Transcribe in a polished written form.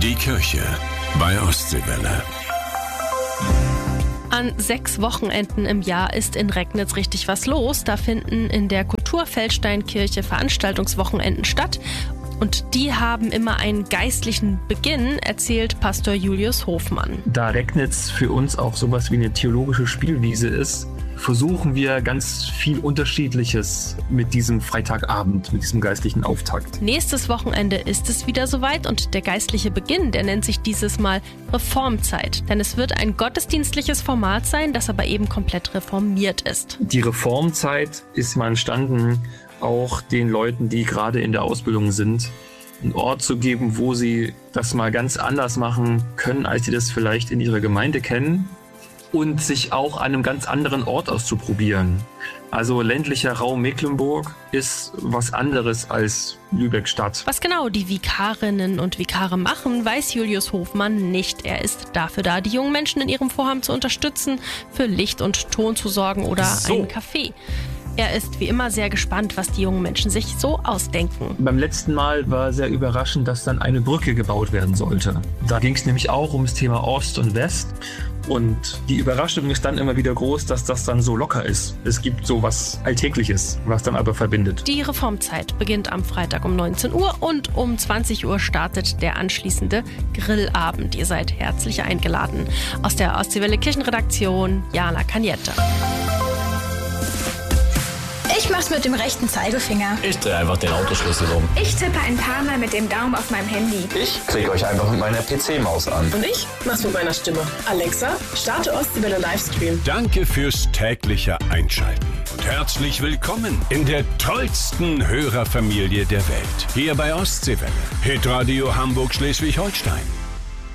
Die Kirche bei Ostseewelle. An 6 Wochenenden im Jahr ist in Recknitz richtig was los. Da finden in der Kulturfeldsteinkirche Veranstaltungswochenenden statt. Und die haben immer einen geistlichen Beginn, erzählt Pastor Julius Hofmann. Da Recknitz für uns auch sowas wie eine theologische Spielwiese ist, versuchen wir ganz viel Unterschiedliches mit diesem Freitagabend, mit diesem geistlichen Auftakt. Nächstes Wochenende ist es wieder soweit und der geistliche Beginn, der nennt sich dieses Mal Reformzeit. Denn es wird ein gottesdienstliches Format sein, das aber eben komplett reformiert ist. Die Reformzeit ist mal entstanden, auch den Leuten, die gerade in der Ausbildung sind, einen Ort zu geben, wo sie das mal ganz anders machen können, als sie das vielleicht in ihrer Gemeinde kennen. Und sich auch an einem ganz anderen Ort auszuprobieren. Also ländlicher Raum Mecklenburg ist was anderes als Lübeck-Stadt. Was genau die Vikarinnen und Vikare machen, weiß Julius Hofmann nicht. Er ist dafür da, die jungen Menschen in ihrem Vorhaben zu unterstützen, für Licht und Ton zu sorgen oder einen Kaffee. Er ist wie immer sehr gespannt, was die jungen Menschen sich so ausdenken. Beim letzten Mal war sehr überraschend, dass dann eine Brücke gebaut werden sollte. Da ging es nämlich auch ums Thema Ost und West. Und die Überraschung ist dann immer wieder groß, dass das dann so locker ist. Es gibt so was Alltägliches, was dann aber verbindet. Die Reformzeit beginnt am Freitag um 19 Uhr und um 20 Uhr startet der anschließende Grillabend. Ihr seid herzlich eingeladen. Aus der Ostseewelle Kirchenredaktion, Jana Kaniette. Ich mach's mit dem rechten Zeigefinger. Ich drehe einfach den Autoschlüssel um. Ich tippe ein paar Mal mit dem Daumen auf meinem Handy. Ich klicke euch einfach mit meiner PC-Maus an. Und ich mach's mit meiner Stimme. Alexa, starte Ostseewelle Livestream. Danke fürs tägliche Einschalten und herzlich willkommen in der tollsten Hörerfamilie der Welt. Hier bei Ostseewelle. Hitradio Hamburg-Schleswig-Holstein.